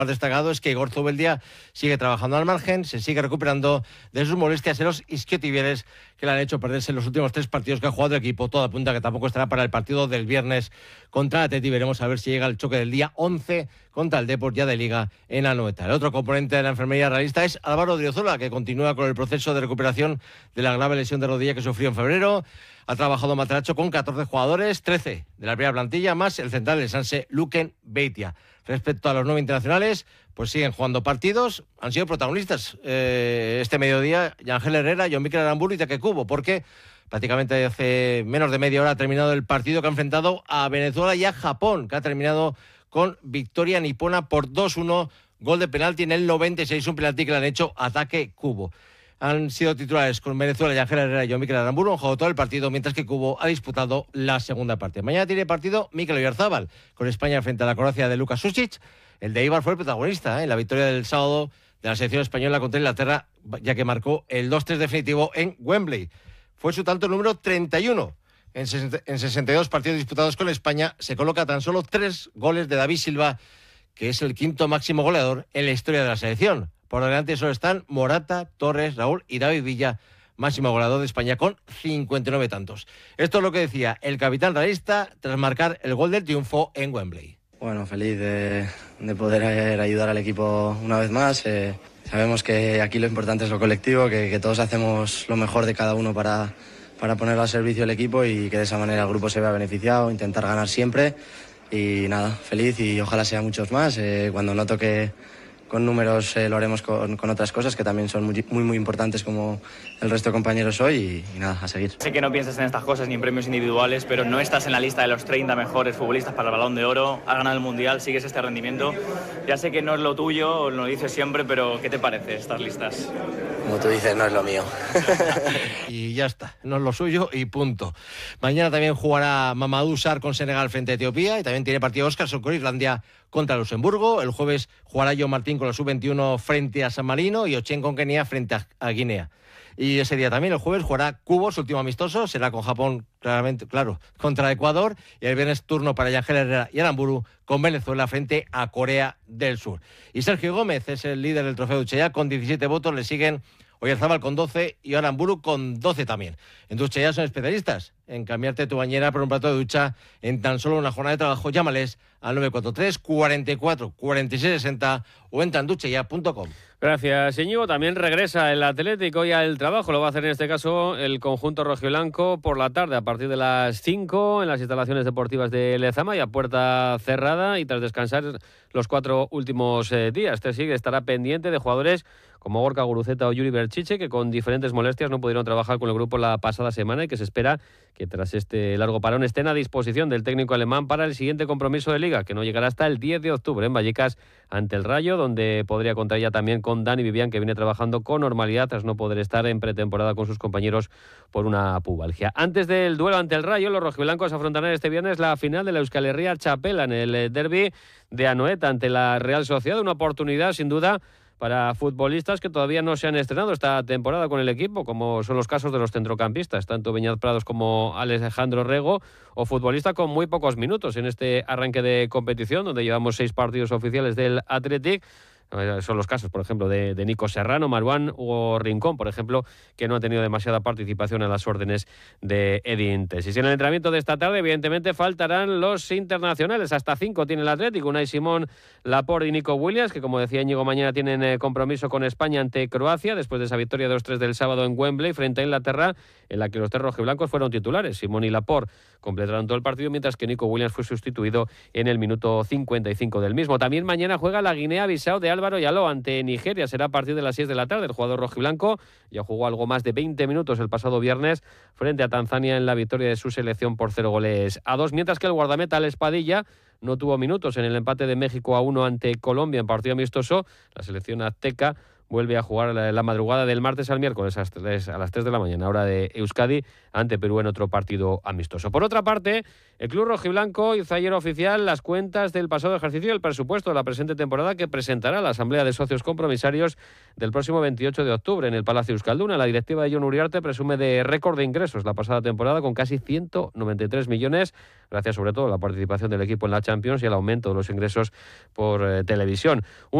más destacado es que Igor Zubeldia sigue trabajando al margen, se sigue recuperando de sus molestias en los isquiotibiales que le han hecho perderse en los últimos 3 partidos que ha jugado el equipo. Todo apunta que tampoco estará para el partido del viernes contra Atleti. Veremos a ver si llega el choque del día 11 contra el Depor ya de Liga en Anoeta. El otro componente de la enfermería realista es Álvaro Odriozola, que continúa con el proceso de recuperación de la grave lesión de rodilla que sufrió en febrero. Ha trabajado Mataracho con 14 jugadores, 13 de la primera plantilla, más el central del Sanse, Luken Beitia. Respecto a los 9 internacionales, pues siguen jugando partidos, han sido protagonistas este mediodía Ángel Herrera, Jon-Mikel Aramburu y Take Kubo, porque prácticamente hace menos de media hora ha terminado el partido que ha enfrentado a Venezuela y a Japón, que ha terminado con victoria nipona por 2-1, gol de penalti en el 96, un penalti que le han hecho a Take Kubo. Han sido titulares con Venezuela y Ángel Herrera y Jon-Mikel Aramburu, han jugado todo el partido, mientras que Kubo ha disputado la segunda parte. Mañana tiene partido Mikel Oyarzabal con España frente a la Croacia de Luka Sučić. El de Eibar fue el protagonista en la victoria del sábado de la selección española contra Inglaterra, ya que marcó el 2-3 definitivo en Wembley. Fue su tanto número 31. En 62 partidos disputados con España se coloca tan solo 3 goles de David Silva, que es el 5º máximo goleador en la historia de la selección. Por delante solo están Morata, Torres, Raúl y David Villa, máximo goleador de España con 59 tantos. Esto es lo que decía el capitán realista tras marcar el gol del triunfo en Wembley. Bueno, feliz de poder ayudar al equipo una vez más. Sabemos que aquí lo importante es lo colectivo, que todos hacemos lo mejor de cada uno para ponerlo al servicio del equipo y que de esa manera el grupo se vea beneficiado, intentar ganar siempre. Y nada, feliz y ojalá sea muchos más. Cuando noto que con números lo haremos con otras cosas que también son muy importantes como el resto de compañeros hoy y nada, a seguir. Sé que no piensas en estas cosas ni en premios individuales, pero no estás en la lista de los 30 mejores futbolistas para el Balón de Oro, has ganado el Mundial, sigues este rendimiento. Ya sé que no es lo tuyo, lo dices siempre, pero ¿qué te parece estas listas? Como tú dices, no es lo mío. Y ya está, no es lo suyo y punto. Mañana también jugará Mamadou Sarr con Senegal frente a Etiopía y también tiene partido Óscarson con Islandia contra Luxemburgo. El jueves jugará John Martín con la sub-21 frente a San Marino y Ochen con Kenia frente a Guinea. Y ese día también, el jueves, jugará Kubo, su último amistoso, será con Japón, claramente, claro, contra Ecuador, y el viernes turno para Ángel Herrera y Aramburu con Venezuela frente a Corea del Sur. Y Sergio Gómez es el líder del trofeo de Uchella con 17 votos, le siguen Oyarzabal con 12 y Aramburu con 12 también. En Duchella son especialistas en cambiarte tu bañera por un plato de ducha en tan solo una jornada de trabajo. Llámales al 943 44 46 60 o entra en duchella.com. Gracias, Íñigo. También regresa el Atlético y al trabajo. Lo va a hacer en este caso el conjunto rojiblanco por la tarde a partir de las 5 en las instalaciones deportivas de Lezama y a puerta cerrada y tras descansar los 4 últimos días. Este sigue estará pendiente de jugadores como Gorka Guruceta o Yuri Berchiche, que con diferentes molestias no pudieron trabajar con el grupo la pasada semana y que se espera que tras este largo parón estén a disposición del técnico alemán para el siguiente compromiso de Liga, que no llegará hasta el 10 de octubre en Vallecas ante el Rayo, donde podría contar ya también con Dani Vivian, que viene trabajando con normalidad tras no poder estar en pretemporada con sus compañeros por una pubalgia. Antes del duelo ante el Rayo, los rojiblancos afrontarán este viernes la final de la Euskal Herria Txapela en el derbi de Anoeta ante la Real Sociedad, una oportunidad sin duda para futbolistas que todavía no se han estrenado esta temporada con el equipo, como son los casos de los centrocampistas, tanto Beñat Prados como Alejandro Rego, o futbolistas con muy pocos minutos en este arranque de competición, donde llevamos 6 partidos oficiales del Athletic. Son los casos, por ejemplo, de Nico Serrano, Marouane o Rincón, por ejemplo, que no ha tenido demasiada participación en las órdenes de Edin Tesis. En el entrenamiento de esta tarde, evidentemente, faltarán los internacionales. Hasta 5 tiene el Atlético, Unai Simón, Laporte y Nico Williams, que como decía Íñigo, mañana tienen compromiso con España ante Croacia, después de esa victoria 2-3 del sábado en Wembley frente a Inglaterra, en la que los 3 rojiblancos fueron titulares. Simón y Laporte completaron todo el partido, mientras que Nico Williams fue sustituido en el minuto 55 del mismo. También mañana juega la Guinea-Bissau de Álvaro Yaló ante Nigeria. Será a partir de las 6 de la tarde. El jugador rojiblanco ya jugó algo más de 20 minutos el pasado viernes frente a Tanzania en la victoria de su selección por 0-2, mientras que el guardameta Alex Padilla no tuvo minutos en el empate de México 1 ante Colombia en partido amistoso. La selección azteca vuelve a jugar la madrugada del martes al miércoles a las 3 de la mañana, hora de Euskadi, ante Perú en otro partido amistoso. Por otra parte, el club rojiblanco hizo ayer oficial las cuentas del pasado ejercicio y el presupuesto de la presente temporada que presentará la Asamblea de Socios Compromisarios del próximo 28 de octubre en el Palacio Euskalduna. La directiva de Jon Uriarte presume de récord de ingresos la pasada temporada con casi 193 millones, gracias sobre todo a la participación del equipo en la Champions y al aumento de los ingresos por televisión.